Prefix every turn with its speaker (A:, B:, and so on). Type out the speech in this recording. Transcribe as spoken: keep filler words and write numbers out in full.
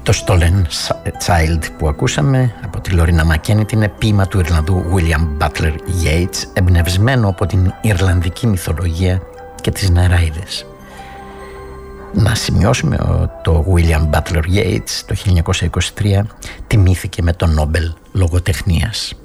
A: Το Stolen Child που ακούσαμε από τη Λόρινα Μακένιτ είναι ποίημα του Ιρλανδού William Butler Yeats, εμπνευσμένο από την Ιρλανδική μυθολογία και τις νεράιδες. Να σημειώσουμε ότι το William Butler Yeats το χίλια εννιακόσια είκοσι τρία τιμήθηκε με το Νόμπελ Λογοτεχνίας.